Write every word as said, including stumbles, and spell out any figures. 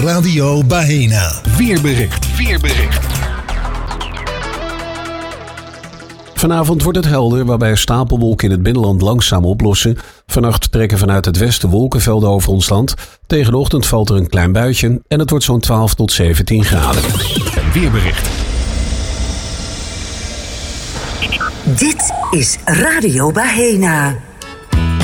Radio Bahena. Weerbericht. Weerbericht. Vanavond wordt het helder, waarbij stapelwolken in het binnenland langzaam oplossen. Vannacht trekken vanuit het westen wolkenvelden over ons land. Tegen de ochtend valt er een klein buitje en het wordt zo'n twaalf tot zeventien graden. Weerbericht. Dit is Radio Bahena.